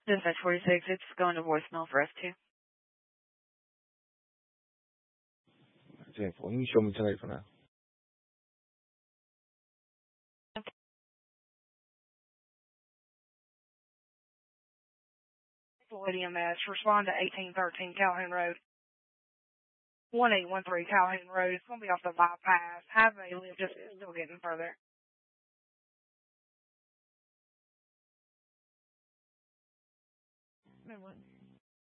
Dispatch 46, it's going to voicemail for us too. 10-4, you can show me tonight for now. Floyd EMS, respond to 1813 Calhoun Road. 1813 Calhoun Road. It's going to be off the bypass. Have a lift, just still getting further. Remember what?